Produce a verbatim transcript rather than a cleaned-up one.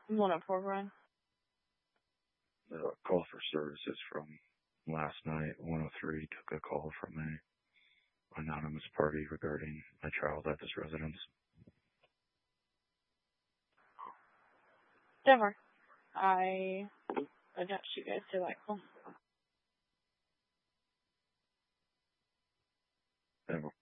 one oh four, Brian. The call for services from last night, one oh three, took a call from a anonymous party regarding my child at this residence. Never. I attached you guys to that call. Never.